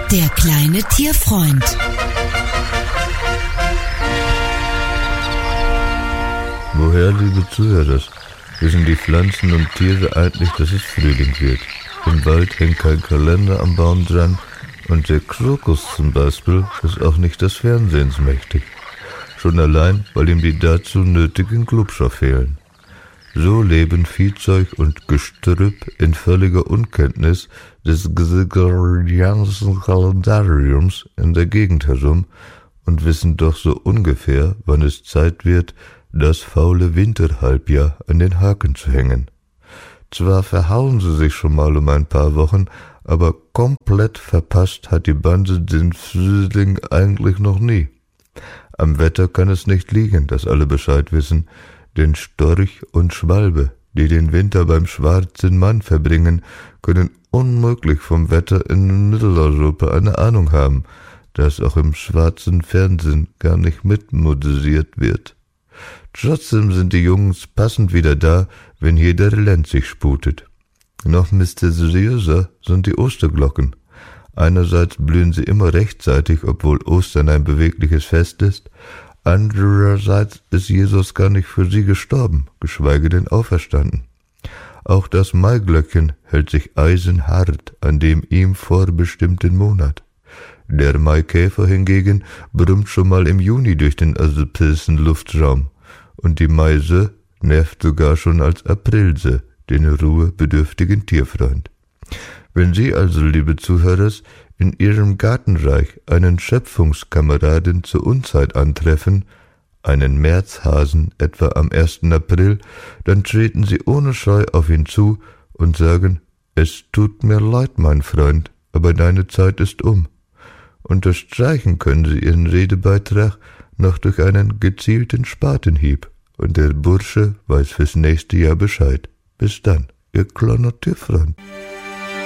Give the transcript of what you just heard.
Der kleine Tierfreund. Woher, liebe Zuhörer, wissen die Pflanzen und Tiere eigentlich, dass es Frühling wird? Im Wald hängt kein Kalender am Baum dran und der Krokus zum Beispiel ist auch nicht des Fernsehens mächtig. Schon allein, weil ihm die dazu nötigen Glubscher fehlen. So leben Viehzeug und Gestrüpp in völliger Unkenntnis des gregorianischen Kalendariums in der Gegend herum und wissen doch so ungefähr, wann es Zeit wird, das faule Winterhalbjahr an den Haken zu hängen. Zwar verhauen sie sich schon mal um ein paar Wochen, aber komplett verpasst hat die Bande den Frühling eigentlich noch nie. Am Wetter kann es nicht liegen, dass alle Bescheid wissen, denn Storch und Schwalbe, die den Winter beim schwarzen Mann verbringen, können unmöglich vom Wetter in Mitteleuropa eine Ahnung haben, das auch im schwarzen Fernsehen gar nicht mitmoderiert wird. Trotzdem sind die Jungs passend wieder da, wenn hier der Lenz sich sputet. Noch mysteriöser sind die Osterglocken. Einerseits blühen sie immer rechtzeitig, obwohl Ostern ein bewegliches Fest ist. Andererseits ist Jesus gar nicht für sie gestorben, geschweige denn auferstanden. Auch das Maiglöckchen hält sich eisenhart an dem ihm vorbestimmten Monat. Der Maikäfer hingegen brummt schon mal im Juni durch den europäischen Luftraum. Und die Meise nervt sogar schon als Aprilse, den ruhebedürftigen Tierfreund. Wenn Sie also, liebe Zuhörer, in Ihrem Gartenreich einen Schöpfungskameraden zur Unzeit antreffen, einen Märzhasen etwa am 1. April, dann treten Sie ohne Scheu auf ihn zu und sagen, es tut mir leid, mein Freund, aber deine Zeit ist um. Unterstreichen können Sie Ihren Redebeitrag noch durch einen gezielten Spatenhieb, und der Bursche weiß fürs nächste Jahr Bescheid. Bis dann, Ihr kleiner Tierfreund.